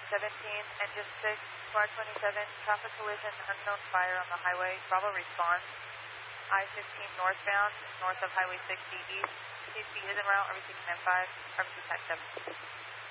17, engine 6, squad 27, traffic collision, unknown fire on the highway. Bravo response. I-15 northbound, north of Highway 60 east. CC is en route, everything 10-5, everything 10-7.